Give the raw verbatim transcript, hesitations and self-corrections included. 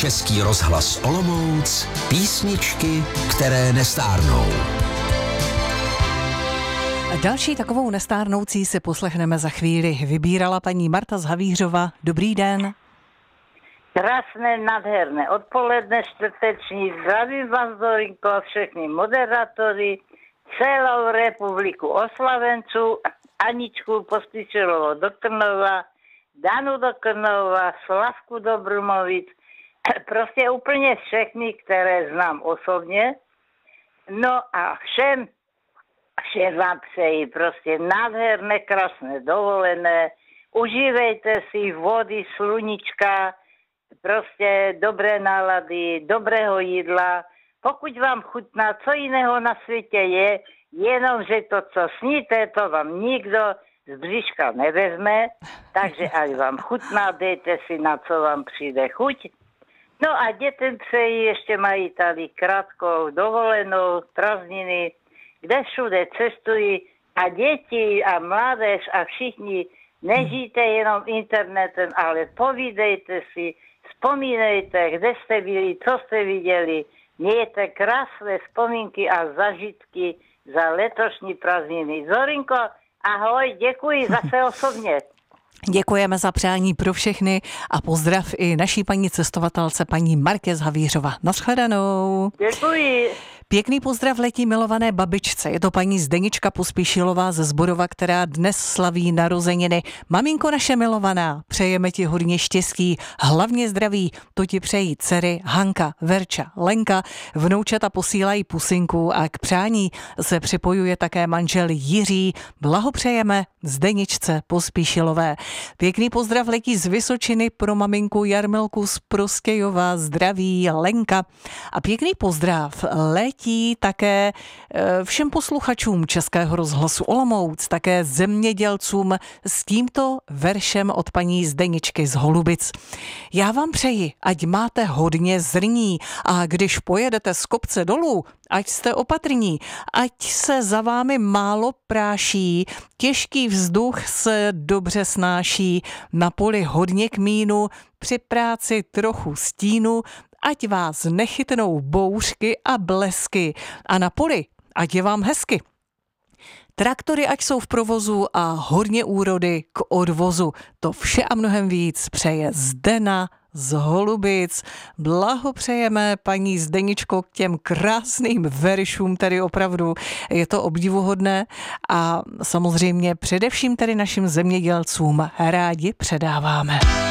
Český rozhlas Olomouc, písničky, které nestárnou. Další takovou nestárnoucí si poslechneme za chvíli. Vybírala paní Marta z Havířova. Dobrý den. Krásné, nádherné odpoledne čtvrteční. Zdravím vás, Zorinko, všechny moderátory, celou republiku oslavenců, Aničku Pospíšilovou do Krnova, Danu do Krnova, Slavku do Brumovic, prostě úplně všechny, které znám osobně. No a všem, všem vám přeji prostě nádherné, krásné dovolené, užívejte si vody, sluníčka, prostě dobré nálady, dobrého jídla. Pokud vám chutná, co jiného na světě je, jenomže to, co sníte, to vám nikdo z bříška nevezme, takže ať vám chutná, dejte si, na co vám přijde chuť. No a dětem přeji, ještě mají tady krátkou dovolenou, prázdniny, kde všude cestují a děti a mládež a všichni nežijte jenom internetem, ale povídejte si, vzpomínejte, kde jste byli, co jste viděli, mějte krásné vzpomínky a zažitky za letošní prázdniny. Zorinko, ahoj, děkuji zase osobně. Děkujeme za přání pro všechny a pozdrav i naší paní cestovatelce, paní Martě z Havířova. Naschledanou. Děkuji. Pěkný pozdrav letí milované babičce. Je to paní Zdenička Pospíšilová ze Zborova, která dnes slaví narozeniny. Maminko naše milovaná, přejeme ti hodně štěstí, hlavně zdraví. To ti přejí dcery Hanka, Verča, Lenka. Vnoučata posílají pusinku a k přání se připojuje také manžel Jiří. Blahopřejeme Zdeničce Pospíšilové. Pěkný pozdrav letí z Vysočiny pro maminku Jarmilku z Prostějova. Zdraví Lenka. A pěkný pozdrav letí také všem posluchačům Českého rozhlasu Olomouc, také zemědělcům s tímto veršem od paní Zdeničky z Holubic. Já vám přeji, ať máte hodně zrní a když pojedete z kopce dolů, ať jste opatrní, ať se za vámi málo práší, těžký vzduch se dobře snáší, na poli hodně kmínu, při práci trochu stínu, ať vás nechytnou bouřky a blesky a na poli, ať je vám hezky. Traktory ať jsou v provozu a hodně úrody k odvozu. To vše a mnohem víc přeje Zdena z Holubic. Blahopřejeme paní Zdeničko k těm krásným veršům, tedy opravdu je to obdivuhodné a samozřejmě především tedy našim zemědělcům rádi předáváme.